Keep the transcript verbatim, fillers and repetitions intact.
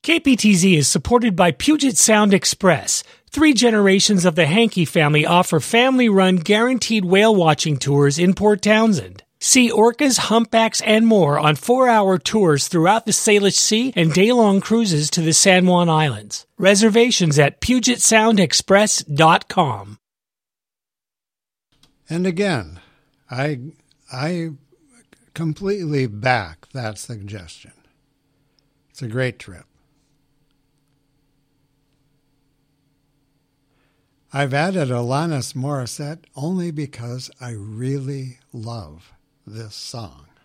K P T Z is supported by Puget Sound Express. Three generations of the Hankey family offer family-run guaranteed whale-watching tours in Port Townsend. See orcas, humpbacks, and more on four-hour tours throughout the Salish Sea and day-long cruises to the San Juan Islands. Reservations at puget sound express dot com. And again, I, I completely back that suggestion. It's a great trip. I've added Alanis Morissette only because I really love this song.